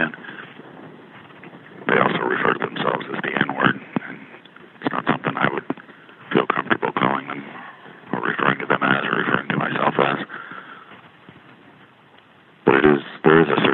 can. They also refer to themselves as the N-word, and it's not something I would feel comfortable calling them, or referring to them as, or referring to myself as. But there is a